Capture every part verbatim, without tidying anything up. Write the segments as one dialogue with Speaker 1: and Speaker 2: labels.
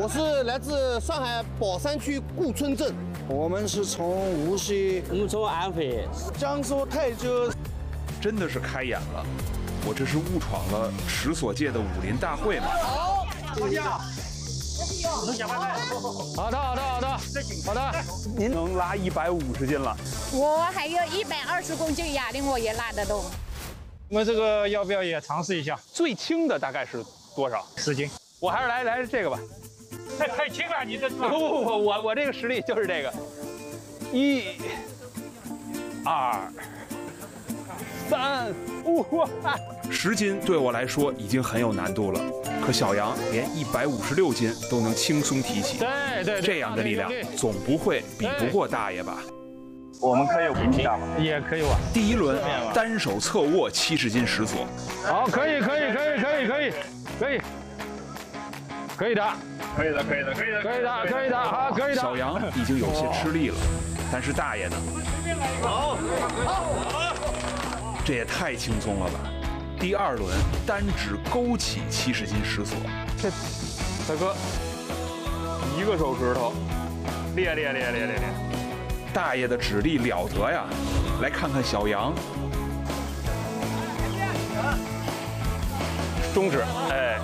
Speaker 1: 我是来自上海宝山区顾村镇。
Speaker 2: 我们是从无锡，
Speaker 3: 我们从安徽，
Speaker 2: 江苏泰州。
Speaker 4: 真的是开眼了，我这是误闯了石锁界的武林大会吗？
Speaker 5: 好，坐下。能想办法。好的，好的，好的，好的。
Speaker 4: 您能拉一百五十斤了？
Speaker 6: 我还有一百二十公斤哑铃，我也拉得动。
Speaker 5: 我们这个要不要也尝试一下？
Speaker 4: 最轻的大概是多少？
Speaker 5: 十斤。
Speaker 4: 我还是来来这个吧。
Speaker 5: 太太轻了，你这
Speaker 4: 不不不，我我这个实力就是这个。一、二、三、五。十斤对我来说已经很有难度了，可小杨连一百五十六斤都能轻松提起。
Speaker 5: 对对，
Speaker 4: 这样的力量总不会比不过大爷吧？
Speaker 7: 我们可以比一下吗？
Speaker 5: 也可以吧。
Speaker 4: 第一轮单手侧卧七十斤石锁。
Speaker 5: 好，可以可以可以可以可以可以可以的。
Speaker 7: 可以的，可以的，可以的，
Speaker 5: 可以的，可以的，好，可以的。
Speaker 4: 小杨已经有些吃力了，但是大爷呢？
Speaker 5: 好，
Speaker 4: 这也太轻松了吧！第二轮单指勾起七十斤石锁，
Speaker 7: 这大哥一个手指头，练练练练练练。
Speaker 4: 大爷的指力了得呀！来看看小杨，
Speaker 7: 中指，哎。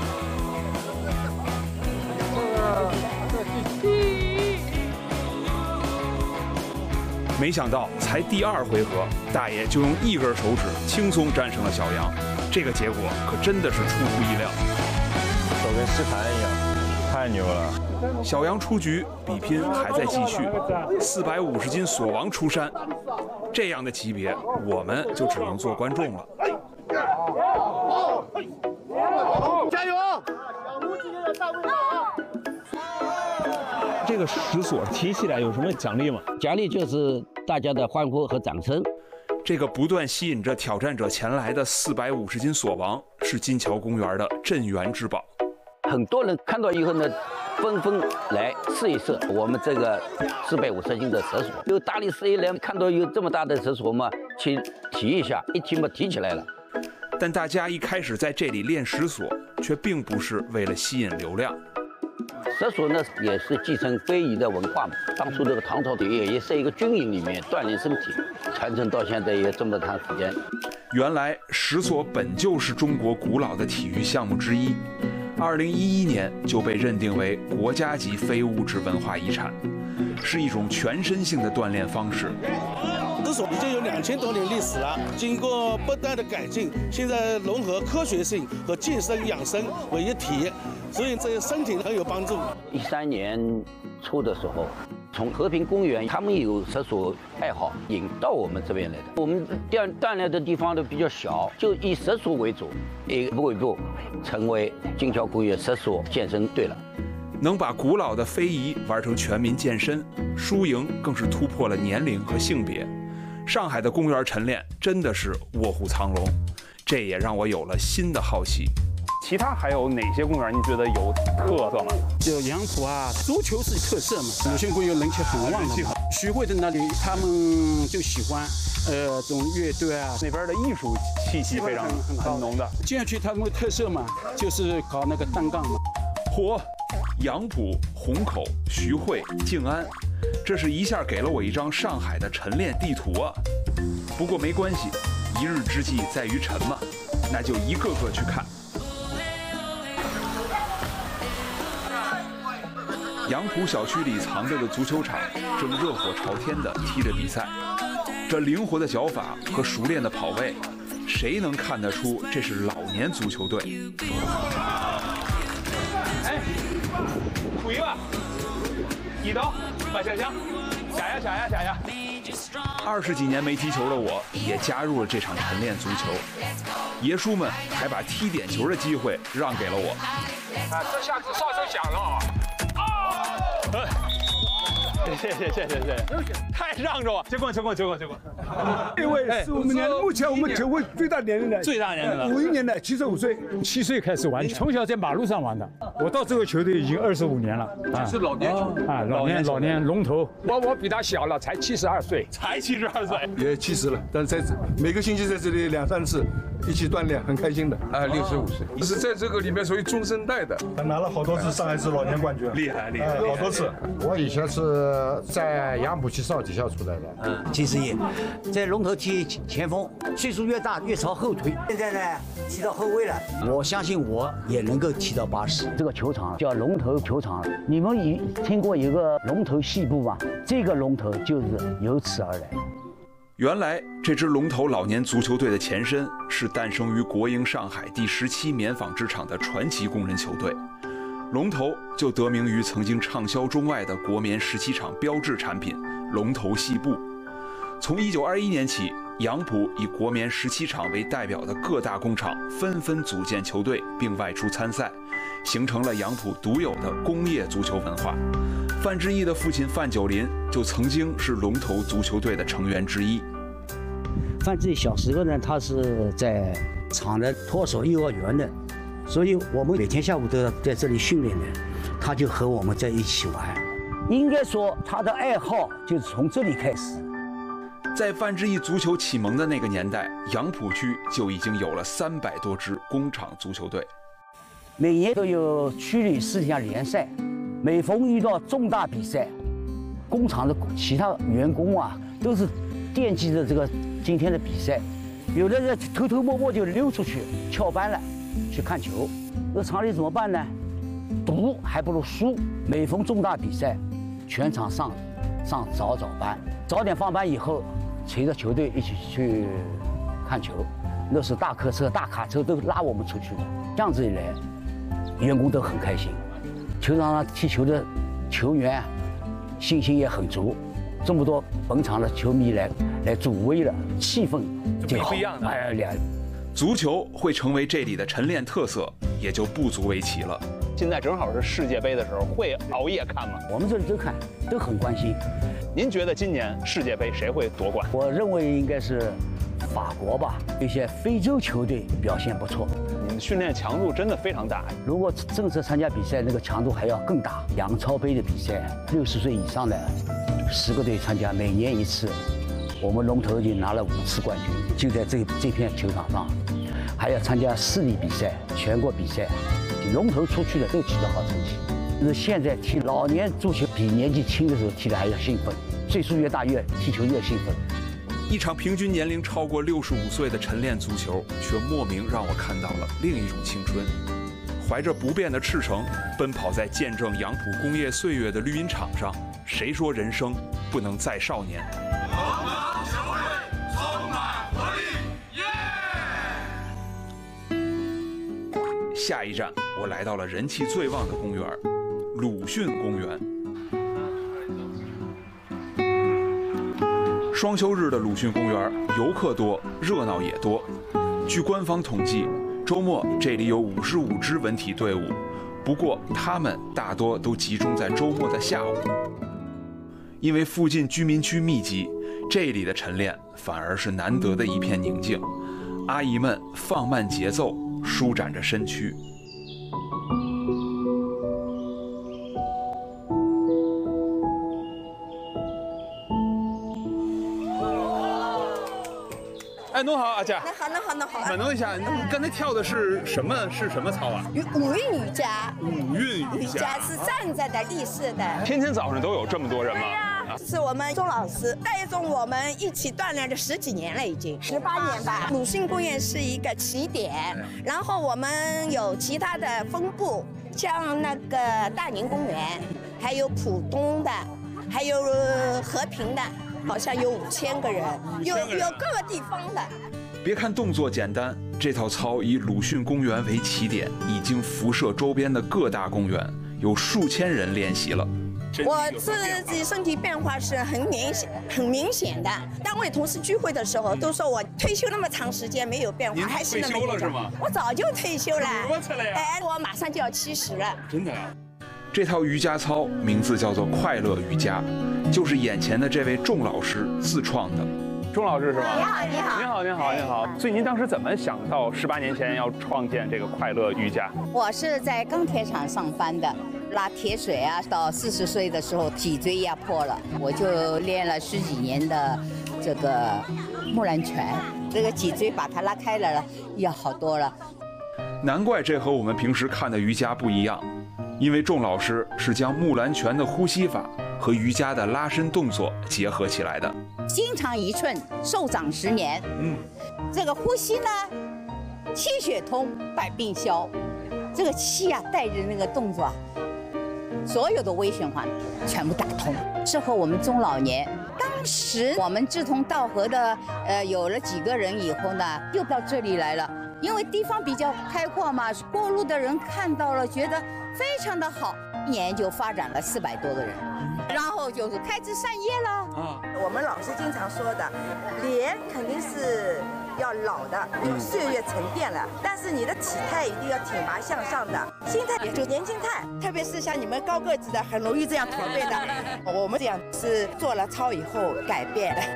Speaker 4: 没想到才第二回合，大爷就用一根手指轻松战胜了小杨，这个结果可真的是出乎意料。
Speaker 7: 手跟试盘一样，太牛了！
Speaker 4: 小杨出局，比拼还在继续。四百五十斤锁王出山，这样的级别，我们就只能做观众了。
Speaker 1: 加油！
Speaker 8: 这个石锁提起来有什么奖励吗？
Speaker 3: 奖励就是大家的欢呼和掌声。
Speaker 4: 这个不断吸引着挑战者前来的四百五十斤锁王，是金桥公园的镇园之宝。
Speaker 3: 很多人看到以后呢，纷纷来试一试我们这个四百五十斤的石锁。有大力士一来看到有这么大的石锁嘛，去提一下，一提嘛提起来了。
Speaker 4: 但大家一开始在这里练石锁，却并不是为了吸引流量。
Speaker 3: 石锁呢也是继承非遗的文化嘛。当初这个唐朝的也也是一个军营里面锻炼身体，传承到现在也这么长时间。
Speaker 4: 原来石锁本就是中国古老的体育项目之一，二零一一年就被认定为国家级非物质文化遗产，是一种全身性的锻炼方式。
Speaker 2: 石锁已经有两千多年历史了，经过不断的改进，现在融合科学性和健身养生为一体，所以对身体很有帮助。
Speaker 3: 一三年初的时候，从和平公园他们有石锁爱好引到我们这边来的。我们锻锻炼的地方都比较小，就以石锁为主，一步一步成为金桥公园石锁健身队了。
Speaker 4: 能把古老的非遗玩成全民健身，输赢更是突破了年龄和性别。上海的公园晨练真的是卧虎藏龙，这也让我有了新的好奇。
Speaker 7: 其他还有哪些公园你觉得有特色吗？
Speaker 2: 就杨浦啊，足球是特色嘛，有些公园人气很旺的。徐汇的那里，他们就喜欢，呃，这种乐队啊，
Speaker 7: 那边的艺术气息非常很浓的。
Speaker 2: 接下去他们的特色嘛，就是搞那个单杠嘛。
Speaker 4: 嚯，杨浦、虹口、徐汇、静安，这是一下给了我一张上海的晨练地图啊！不过没关系，一日之计在于晨嘛，那就一个个去看。杨浦小区里藏着的足球场正热火朝天地踢着比赛，这灵活的脚法和熟练的跑位，谁能看得出这是老年足球队？
Speaker 7: 哎，thủ一吧，一刀把小枪，下呀下呀下呀！
Speaker 4: 二十几年没踢球的我，也加入了这场晨练足球。爷叔们还把踢点球的机会让给了我。
Speaker 5: 啊，这下子哨声响了啊！
Speaker 7: 谢谢谢谢谢谢，太让着我，结棍结棍结棍结棍。
Speaker 9: 这位是我们年目前我们球会最大年龄的，
Speaker 7: 最大年龄的，
Speaker 9: 五一年的，七十五岁，
Speaker 5: 七岁开始玩，从小在马路上玩的。我到这个球队已经二十五年了，啊，
Speaker 7: 是老年球
Speaker 5: 啊，老年老年龙头。我我比他小了，才七十二岁，
Speaker 7: 才七十二岁，
Speaker 9: 也七十了，但是在每个星期在这里两三次一起锻炼，很开心的。
Speaker 10: 啊，六十五岁，是在这个里面属于中生代的，
Speaker 9: 他拿了好多次上海市老年冠军，
Speaker 7: 厉害厉害，
Speaker 9: 好多次。
Speaker 11: 我以前是在杨浦区少体校出来的，
Speaker 12: 嗯，七十一，在龙头踢前锋，岁数越大越朝后推。现在呢，踢到后卫了，我相信我也能够踢到八十。
Speaker 3: 这个球场叫龙头球场，你们有听过一个龙头戏部吗？这个龙头就是由此而来。
Speaker 4: 原来这支龙头老年足球队的前身是诞生于国营上海第十七棉纺织厂的传奇工人球队，龙头就得名于曾经畅销中外的国棉十七厂标志产品龙头细布。从一九二一年起，杨浦以国棉十七厂为代表的各大工厂纷纷组建球队并外出参赛，形成了杨浦独有的工业足球文化。范志毅的父亲范九林就曾经是龙头足球队的成员之一。
Speaker 12: 范志毅小时候呢，他是在厂的托手幼儿园的，所以我们每天下午都要在这里训练的，他就和我们在一起玩。
Speaker 3: 应该说他的爱好就是从这里开始。
Speaker 4: 在范志毅足球启蒙的那个年代，杨浦区就已经有了三百多支工厂足球队，
Speaker 3: 每年都有区里四项联赛。每逢遇到重大比赛，工厂的其他员工啊，都是惦记着这个今天的比赛，有的人偷偷摸摸就溜出去翘班了，去看球。这厂里怎么办呢？赌还不如输。每逢重大比赛，全场上上早早班，早点放班以后，随着球队一起去看球。那是大客车、大卡车都拉我们出去的，这样子一来，员工都很开心。球场上踢球的球员信心也很足，这么多本场的球迷来来助威了，气氛就
Speaker 7: 不一样的。
Speaker 3: 哎呀，
Speaker 4: 足球会成为这里的晨练特色，也就不足为奇了。
Speaker 7: 现在正好是世界杯的时候，会熬夜看吗？
Speaker 3: 我们这里都看，都很关心。
Speaker 7: 您觉得今年世界杯谁会夺冠？
Speaker 3: 我认为应该是法国吧，一些非洲球队表现不错。
Speaker 7: 你们训练强度真的非常大。
Speaker 3: 如果正式参加比赛，那个强度还要更大。杨超杯的比赛，六十岁以上的十个队参加，每年一次。我们龙头已经拿了五次冠军，就在这这片球场上。还要参加市里比赛、全国比赛，龙头出去的都取得好成绩。那现在踢老年足球比年纪轻的时候踢的还要兴奋，岁数越大越踢球越兴奋。
Speaker 4: 一场平均年龄超过六十五岁的晨练足球，却莫名让我看到了另一种青春。怀着不变的赤诚，奔跑在见证杨浦工业岁月的绿茵场上，谁说人生不能再少年？下一站，我来到了人气最旺的公园——鲁迅公园。双休日的鲁迅公园，游客多，热闹也多。据官方统计，周末这里有五十五支文体队伍，不过他们大多都集中在周末的下午。因为附近居民区密集，这里的晨练反而是难得的一片宁静。阿姨们放慢节奏，舒展着身躯。
Speaker 7: 哎，侬好，阿姐。
Speaker 13: 那好，那好，那好。
Speaker 7: 满弄一下，你刚才跳的是什么？是什么操啊？
Speaker 13: 五韵瑜伽。
Speaker 7: 五韵瑜伽
Speaker 13: 是站着的，立式的。
Speaker 7: 天天早上都有这么多人吗？
Speaker 13: 是我们钟老师带动我们一起锻炼了十几年了，已经十八年吧。鲁迅公园是一个起点，然后我们有其他的分部，像那个大宁公园，还有浦东的，还有和平的，好像有五千个人，有有各个地方的。
Speaker 4: 别看动作简单，这套操以鲁迅公园为起点，已经辐射周边的各大公园，有数千人练习了。
Speaker 13: 我自己身体变化是很明显、很明显的。单位同事聚会的时候都说我退休那么长时间没有变化，还是那么
Speaker 7: 退休了是吗？
Speaker 13: 我早就退休了。
Speaker 7: 多次了呀！
Speaker 13: 哎，我马上就要七十了。
Speaker 4: 真的？ 这套瑜伽操名字叫做快乐瑜伽，就是眼前的这位仲老师自创的。
Speaker 7: 钟老师是吗？
Speaker 13: 你好，你好，
Speaker 7: 你好，你好，你好。所以您当时怎么想到十八年前要创建这个快乐瑜伽？
Speaker 14: 我是在钢铁厂上班的，拉铁水啊，到四十岁的时候脊椎压迫了，我就练了十几年的这个木兰拳，这个脊椎把它拉开了，要好多了。
Speaker 4: 难怪这和我们平时看的瑜伽不一样，因为仲老师是将木兰拳的呼吸法和瑜伽的拉伸动作结合起来的。
Speaker 14: 心长一寸，寿长十年。嗯，这个呼吸呢，气血通，百病消。这个气啊，带着那个动作啊，所有的微循环全部打通，适合我们中老年。当时我们志同道合的，呃，有了几个人以后呢，又到这里来了。因为地方比较开阔嘛，过路的人看到了，觉得非常的好，一年就发展了四百多个人，然后就是开枝散叶了。
Speaker 13: 啊，我们老师经常说的，脸肯定是要老的，因为岁月沉淀了，但是你的体态一定要挺拔向上的，心态也就年轻态，特别是像你们高个子的，很容易这样驼背的，我们这样是做了操以后改变的。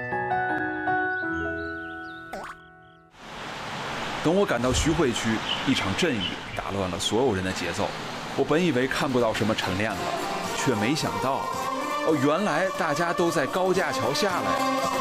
Speaker 4: 等我赶到徐汇区，一场阵雨打乱了所有人的节奏。我本以为看不到什么晨练了，却没想到，哦，原来大家都在高架桥下来。